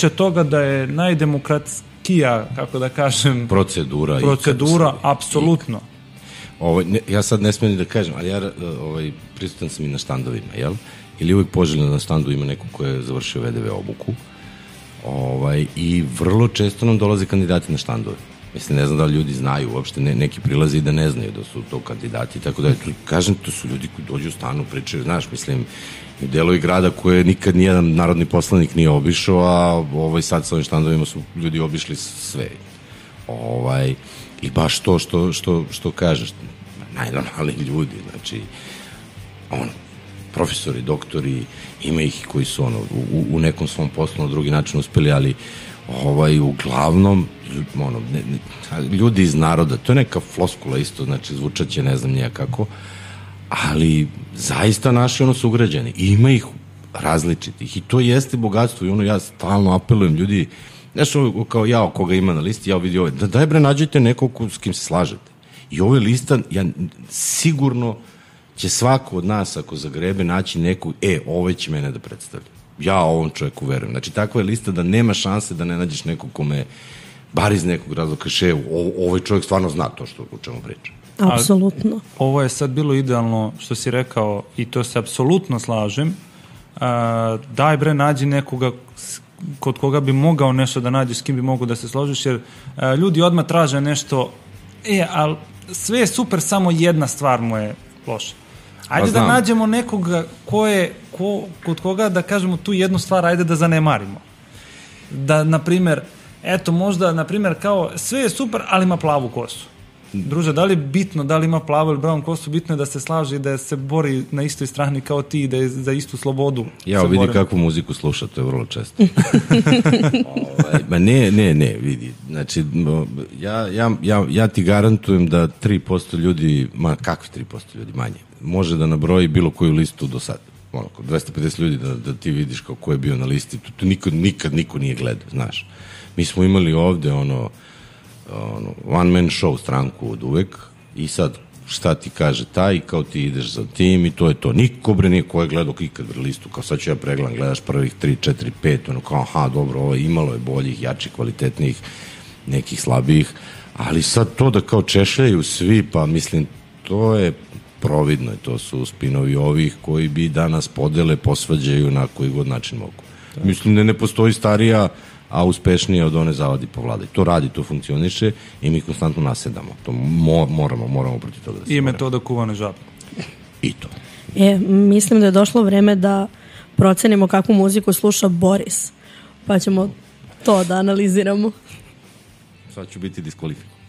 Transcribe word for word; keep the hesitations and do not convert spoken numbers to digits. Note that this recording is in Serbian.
tiče toga da je najdemokratskija, kako da kažem, procedura, procedura apsolutno. Ovaj, ne, ja sad ne smijem da kažem, ali ja ovaj, prisutan sam i na štandovima, jel? Ili uvijek poželjno na štandu ima neko ko je završio V D V obuku. Ovaj, I vrlo često nam dolaze kandidati na štandove. Mislim, ne znam da li ljudi znaju uopšte, ne, neki prilaze i da ne znaju da su to kandidati, tako da, kažem, to su ljudi koji dođu u stanu, pričaju, znaš, mislim, u delovi grada koje nikad nijedan narodni poslanik nije obišao, a ovaj, sad sa ovim štandovima su ljudi obišli sve. Ovaj, I baš to što, što, što kažeš, najnormalniji ljudi, znači, ono, profesori, doktori, ima ih koji su ono, u, u nekom svom poslu na drugi način uspeli, ali ovaj, uglavnom ono, ne, ne, ljudi iz naroda, to je neka floskula isto, znači zvučaće ne znam nijakako, ali zaista naši ono su ugrađeni i ima ih različitih i to jeste bogatstvo i ono ja stalno apelujem ljudi, nešto kao ja koga ima na listi, ja vidio da daj bre nađite nekog s kim se slažete i ovo je lista, ja sigurno će svako od nas ako zagrebe naći neku, e, ovaj će mene da predstavlja. Ja ovom čovjeku verujem. Znači, takva je lista da nema šanse da ne nađeš nekog kome, bar iz nekog razloga, kaže, ovaj čovjek stvarno zna to što o čemu priča. Apsolutno. Ovo je sad bilo idealno što si rekao i to se apsolutno slažem. Uh, daj bre, nađi nekoga kod koga bi mogao nešto da nađeš, s kim bi mogao da se složiš, jer uh, ljudi odmah traže nešto, e, ali sve je super, samo jedna stvar mu je loša. Ajde da nađemo nekoga ko je, ko, kod koga da kažemo tu jednu stvar, ajde da zanemarimo. Da, na primjer, eto možda, na primjer, kao sve je super, ali ima plavu kosu. Druže, da li je bitno, da li ima plavu ili brown kosu, bitno je da se slaže i da se bori na istoj strani kao ti, da je za istu slobodu. Ja, vidi kakvu muziku sluša, to je vrlo često. ovaj, ma ne, ne, ne, vidi. Znači, ja, ja, ja, ja ti garantujem da tri posto ljudi, ma kakvi tri posto ljudi manje, može da nabroji bilo koju listu do sada. Ono, dvesta pedeset ljudi da, da ti vidiš kao ko je bio na listi, to, to nikad, nikad niko nije gledao, znaš. Mi smo imali ovde, ono, ono, one man show stranku od uvek i sad šta ti kaže taj, kao ti ideš za tim i to je to. Niko bre nije ko je gledao ikad listu, kao sad ću ja pregledam, gledaš prvih tri, četiri, pet, ono kao aha, dobro, ovo imalo je boljih, jačih, kvalitetnih, nekih slabijih, ali sad to da kao češljaju svi, pa mislim, to je providno, to su spinovi ovih koji bi danas podele, posvađaju na koji god način mogu. Da. Mislim da ne postoji starija a uspešnije od one zavadi po vladi. To radi, to funkcioniše i mi konstantno nasedamo. To mo, moramo, moramo protiv toga da se I metoda kuvane žabe. I to. E, mislim da je došlo vreme da procenimo kakvu muziku sluša Boris. Pa ćemo to da analiziramo. Sad ću biti diskvalifikovan.